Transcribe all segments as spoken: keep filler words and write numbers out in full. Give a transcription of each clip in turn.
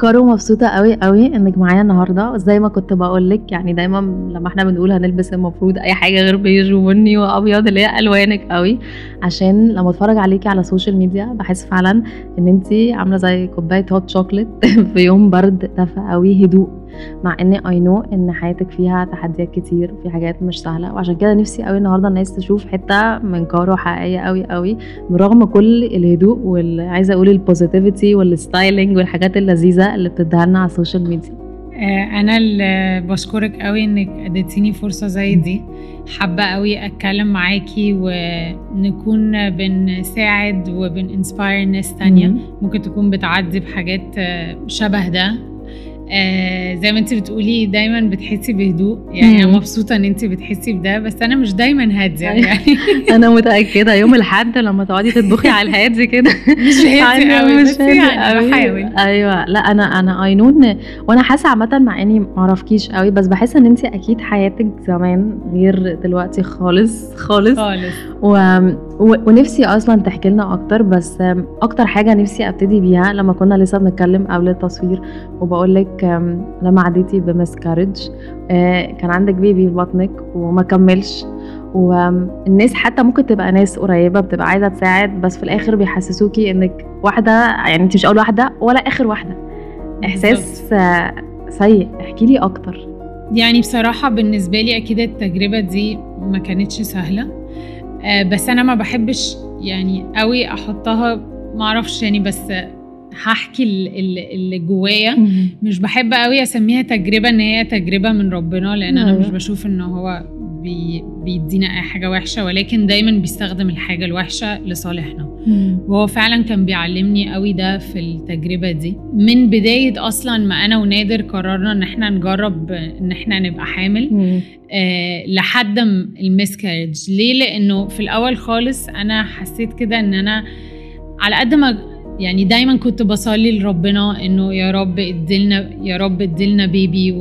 كارو مبسوطة قوي قوي انك معايا النهاردة. زي ما كنت بقولك يعني دايما لما احنا بنقول هنلبس المفروض اي حاجة غير بيج وبني وابيض اللي هي الوانك قوي، عشان لما اتفرج عليكي على السوشيال ميديا بحس فعلا ان انتي عاملة زي كوباية هوت شوكليت في يوم برد دافئ قوي هدوء، مع ان اي نو ان حياتك فيها تحديات كتير وفي حاجات مش سهله، وعشان كده نفسي قوي النهارده الناس تشوف حته من كارو حقيقيه قوي قوي برغم كل الهدوء والعايزه اقول البوزيتيفيتي والستايلينج والحاجات اللذيذه اللي بتديها لنا على السوشيال ميديا. انا اللي بشكرك قوي انك اديتيني فرصه زي دي، حابه قوي اتكلم معاكي ونكون بنساعد وبنانسباير ناس تانية ممكن تكون بتعدي بحاجات شبه ده. آه زي ما انت بتقولي دايما بتحسي بهدوء، يعني انا مبسوطه ان انت بتحسي بده، بس انا مش دايما هاديه يعني. انا متاكده يوم الحد لما تقعدي تطبخي على الهادي كده مش هادي قوي بس يعني بحاول. ايوه لا انا انا اي نو، وانا حاسه عامه مع اني ما اعرفكيش قوي بس بحس ان انت اكيد حياتك زمان غير دلوقتي خالص خالص خالص و... و... ونفسي اصلا تحكي لنا اكتر. بس اكتر حاجه نفسي ابتدي بيها لما كنا لسه بنتكلم قبل التصوير وبقول لك لما عديتي بمسكارج كان عندك بيبي في بطنك وما كملش، والناس حتى ممكن تبقى ناس قريبه بتبقى عايزه تساعد بس في الاخر بيحسسوكي انك واحده، يعني انت مش اول واحده ولا اخر واحده. احساس سيء، احكي لي اكتر. يعني بصراحه بالنسبه لي اكيد التجربه دي ما كانتش سهله، بس انا ما بحبش يعني قوي احطها ما اعرفش يعني، بس هحكي اللي جوايا. مش بحب قوي اسميها تجربه ان هي تجربه من ربنا، لان انا مش بشوف ان هو بي بيدينا اي حاجه وحشه، ولكن دايما بيستخدم الحاجه الوحشه لصالحنا. وهو فعلا كان بيعلمني قوي ده في التجربه دي. من بدايه اصلا ما انا ونادر قررنا ان احنا نجرب ان احنا نبقى حامل آه لحد المسكارج. ليه؟ لانه في الاول خالص انا حسيت كده ان انا على قد ما يعني دايما كنت بصلي لربنا انه يا رب ادلنا يا رب ادلنا بيبي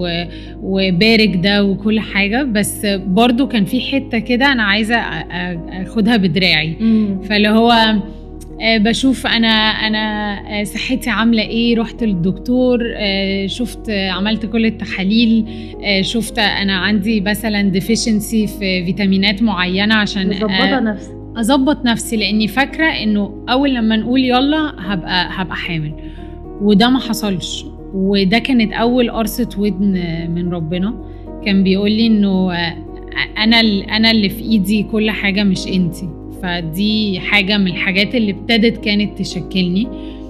وبارك ده وكل حاجه، بس برضو كان في حته كده انا عايزه اخدها بدراعي. فاللي هو بشوف انا انا صحتي عامله ايه، رحت للدكتور شفت عملت كل التحاليل، شفت انا عندي مثلا ديفيشنسي في فيتامينات معينه عشان اظبط نفسي اظبط نفسي لاني فاكره انه اول لما نقول يلا هبقى هبقى حامل، وده ما حصلش. وده كانت اول قرصه ودن من ربنا، كان بيقول لي انه انا انا اللي في ايدي كل حاجه مش انتي. فدي حاجه من الحاجات اللي ابتدت كانت تشكلني،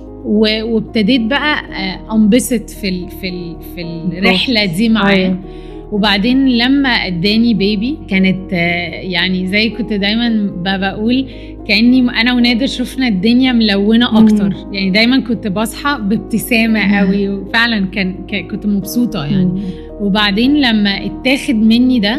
وابتديت بقى انبسط في ال في ال في الرحله دي معاه. وبعدين لما اداني بيبي كانت يعني زي كنت دايما بقول كأني انا ونادر شفنا الدنيا ملونة اكتر. مم. يعني دايما كنت بصحى بابتسامة قوي، وفعلا كان كنت مبسوطة يعني. مم. وبعدين لما اتاخد مني ده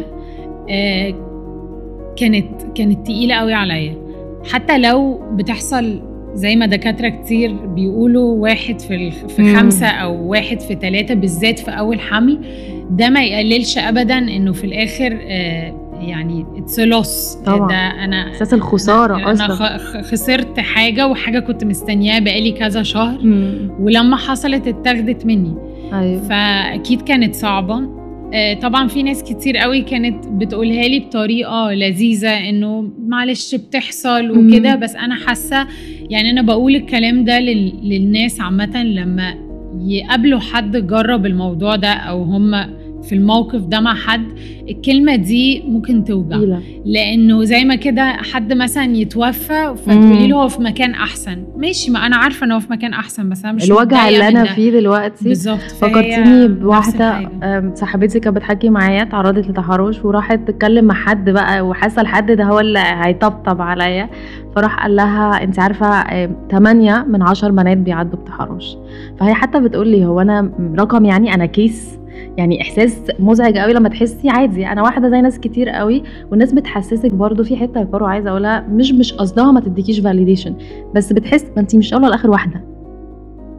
كانت كانت تقيلة قوي عليا، حتى لو بتحصل زي ما دكاترة كتير بيقولوا واحد في في خمسة أو واحد في ثلاثة بالذات في أول حمل. ده ما يقللش أبدا إنه في الآخر آه يعني it's a loss. طبعا. ده أنا أساس الخسارة أنا أصلا. أنا خسرت حاجة وحاجة كنت مستنياها بقالي كذا شهر. مم. ولما حصلت اتاخدت مني. أيوة. فأكيد كانت صعبة. طبعا في ناس كتير قوي كانت بتقولها لي بطريقة لذيذة انه معلش بتحصل وكده، بس انا حاسة يعني انا بقول الكلام ده للناس عامة لما يقابلوا حد جرب الموضوع ده او هم في الموقف ده مع حد، الكلمة دي ممكن توجع. إيه؟ لانه زي ما كده حد مثلا يتوفى فتقولي له هو في مكان احسن، ماشي، ما انا عارفة انه في مكان احسن، بس انا مش الوجع اللي انا فيه دلوقتي. بالظبط. فكرتيني بواحدة صاحبتي كانت بتحكي معايا تعرضت لتحرش وراحت تتكلم مع حد بقى، وحاسه الحد ده هو اللي هيطبطب عليا، فراح قال لها انت عارفه ثمانية من عشر بنات بيعدوا بتحرش. فهي حتى بتقول لي هو انا رقم، يعني انا كيس، يعني احساس مزعج قوي لما تحسي عادي انا واحده زي ناس كتير قوي. والناس بتحسسك برضو في حته يا كارو عايزه اقولها، مش مش قصدها ما تديكيش فاليديشن، بس بتحس ما انت مش اول ولا اخر واحده.